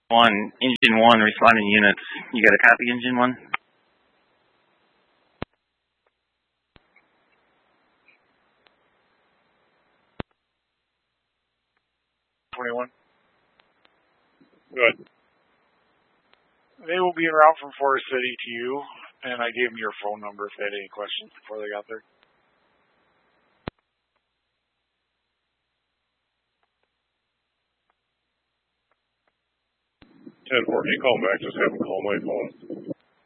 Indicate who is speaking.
Speaker 1: Engine 1 responding units. You got a copy, Engine 1?
Speaker 2: Good.
Speaker 3: They will be en route from Forest City to you, and I gave them your phone number if they had any questions before they got there.
Speaker 2: 10-4, he called back, just have him call my phone.